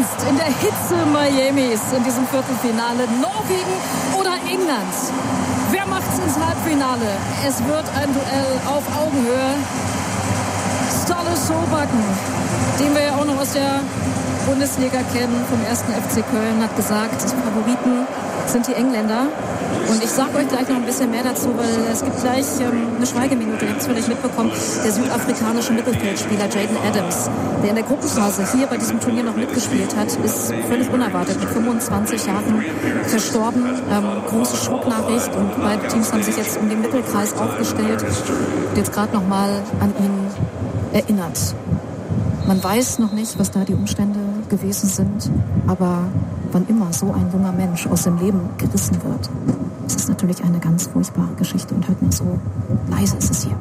ernst in der Hitze Miamis in diesem Viertelfinale. Norwegen oder England? Wer macht's ins Halbfinale? Es wird ein Duell auf Augenhöhe. Ståle Solbakken, den wir ja auch noch aus der Bundesliga kennen, vom 1. FC Köln, hat gesagt, die Favoriten sind die Engländer. Und ich sage euch gleich noch ein bisschen mehr dazu, weil es gibt gleich eine Schweigeminute, ihr habt es vielleicht mitbekommen, der südafrikanische Mittelfeldspieler Jaden Adams, der in der Gruppenphase hier bei diesem Turnier noch mitgespielt hat, ist völlig unerwartet mit 25 Jahren verstorben. Große Schocknachricht und beide Teams haben sich jetzt um den Mittelkreis aufgestellt und jetzt gerade noch mal an ihn erinnert. Man weiß noch nicht, was da die Umstände gewesen sind, aber wann immer so ein junger Mensch aus dem Leben gerissen wird, das ist natürlich eine ganz furchtbare Geschichte. Und hört mal, so leise ist es hier.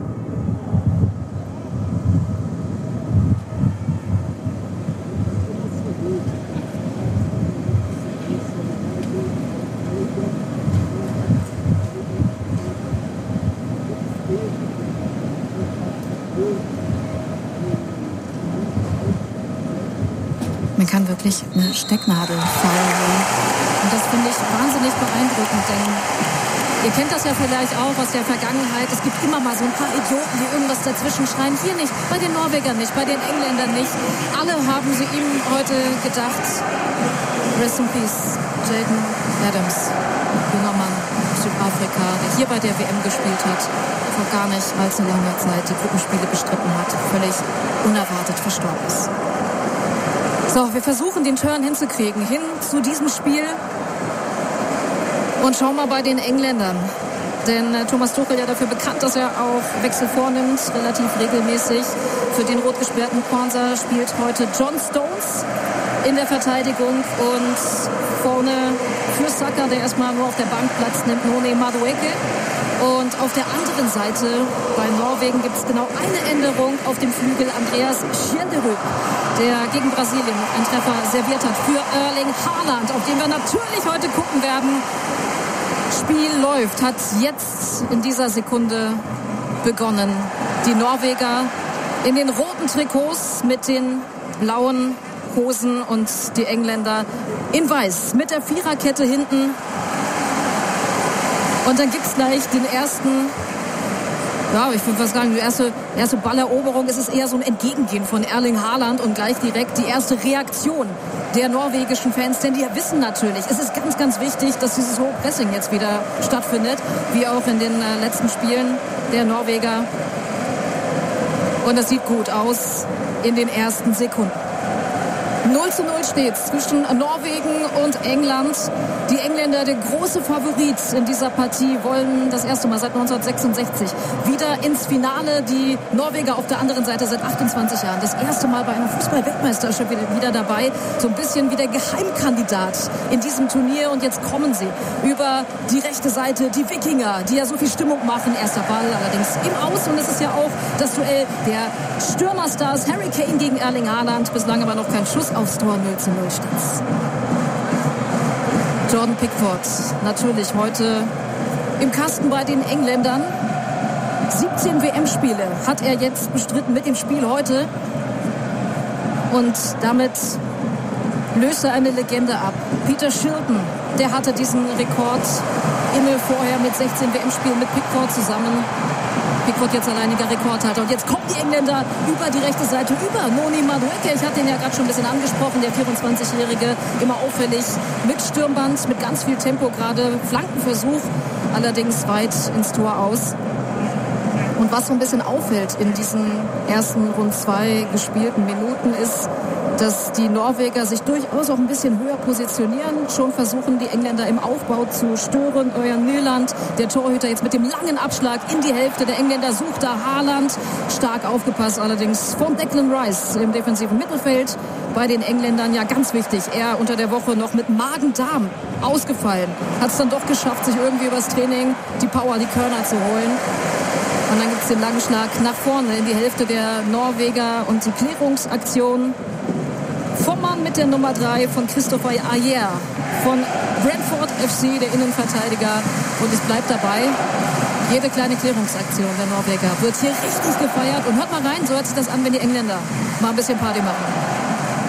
Man kann wirklich eine Stecknadel fallen sehen. Und das finde ich wahnsinnig beeindruckend, denn ihr kennt das ja vielleicht auch aus der Vergangenheit. Es gibt immer mal so ein paar Idioten, die irgendwas dazwischen schreien. Hier nicht, bei den Norwegern nicht, bei den Engländern nicht. Alle haben sie ihm heute gedacht. Rest in peace, Jaden Adams, junger Mann aus Südafrika, der hier bei der WM gespielt hat, vor gar nicht allzu langer Zeit die Gruppenspiele bestritten hat, völlig unerwartet verstorben ist. So, wir versuchen den Turn hinzukriegen, hin zu diesem Spiel. Und schauen mal bei den Engländern. Denn Thomas Tuchel ja dafür bekannt, dass er auch Wechsel vornimmt, relativ regelmäßig. Für den rot gesperrten Kwanzaa spielt heute John Stones in der Verteidigung. Und vorne für Saka, der erstmal nur auf der Bank Platz nimmt, Noni Madueke. Und auf der anderen Seite bei Norwegen gibt es genau eine Änderung auf dem Flügel. Andreas Schjelderup, der gegen Brasilien einen Treffer serviert hat für Erling Haaland, auf den wir natürlich heute gucken werden. Spiel läuft, hat jetzt in dieser Sekunde begonnen. Die Norweger in den roten Trikots mit den blauen Hosen und die Engländer in weiß mit der Viererkette hinten. Und dann gibt es gleich den ersten, ja, ich würde fast sagen, die erste Balleroberung. Es ist eher so ein Entgegengehen von Erling Haaland und gleich direkt die erste Reaktion der norwegischen Fans. Denn die wissen natürlich, es ist ganz, ganz wichtig, dass dieses hohe Pressing jetzt wieder stattfindet, wie auch in den letzten Spielen der Norweger. Und es sieht gut aus in den ersten Sekunden. 0:0 steht zwischen Norwegen und England. Die Engländer, der große Favorit in dieser Partie, wollen das erste Mal seit 1966 wieder ins Finale. Die Norweger auf der anderen Seite seit 28 Jahren. Das erste Mal bei einer Fußball-Weltmeisterschaft wieder dabei. So ein bisschen wie der Geheimkandidat in diesem Turnier. Und jetzt kommen sie über die rechte Seite. Die Wikinger, die ja so viel Stimmung machen. Erster Ball allerdings im Aus. Und es ist ja auch das Duell der Stürmerstars. Harry Kane gegen Erling Haaland. Bislang aber noch kein Schuss aufs Tor. 0:0 steht's. Jordan Pickford natürlich heute im Kasten bei den Engländern. 17 WM-Spiele hat er jetzt bestritten mit dem Spiel heute. Und damit löst er eine Legende ab. Peter Shilton, der hatte diesen Rekord inne vorher mit 16 WM-Spielen mit Pickford zusammen. Pickford jetzt alleiniger Rekordhalter. Und jetzt kommen die Engländer über die rechte Seite, über Noni Madueke. Ich hatte ihn ja gerade schon ein bisschen angesprochen, der 24-Jährige, immer auffällig mit Stirnband, mit ganz viel Tempo gerade. Flankenversuch, allerdings weit ins Tor aus. Und was so ein bisschen auffällt in diesen ersten rund 2 gespielten Minuten ist, dass die Norweger sich durchaus auch ein bisschen höher positionieren. Schon versuchen die Engländer im Aufbau zu stören. Ørjan Nyland, der Torhüter, jetzt mit dem langen Abschlag in die Hälfte der Engländer, sucht da Haaland. Stark aufgepasst allerdings von Declan Rice im defensiven Mittelfeld. Bei den Engländern ja ganz wichtig. Er unter der Woche noch mit Magen-Darm ausgefallen. Hat es dann doch geschafft, sich irgendwie übers Training die Power, die Körner zu holen. Und dann gibt es den langen Schlag nach vorne in die Hälfte der Norweger und die Klärungsaktion vom Mann mit der Nummer 3 von Christopher Ajer von Brentford FC, der Innenverteidiger. Und es bleibt dabei, jede kleine Klärungsaktion der Norweger wird hier richtig gefeiert. Und hört mal rein, so hört sich das an, wenn die Engländer mal ein bisschen Party machen.